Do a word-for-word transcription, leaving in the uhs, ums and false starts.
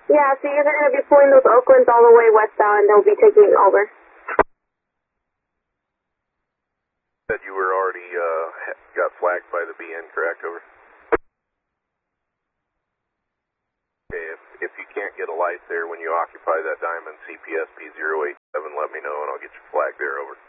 Yeah, so you're going to be pulling those Oaklands all the way westbound, and they'll be taking over. Said you were already uh, got flagged by the B N, correct? Over. Okay, if, if you can't get a light there when you occupy that diamond C P S P zero eight seven, let me know and I'll get you flagged there. Over.